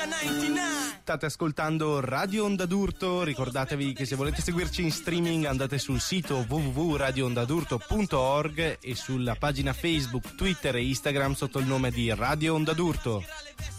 State ascoltando Radio Onda d'Urto. Ricordatevi che se volete seguirci in streaming andate sul sito www.radioondadurto.org e sulla pagina Facebook, Twitter e Instagram sotto il nome di Radio Onda d'Urto.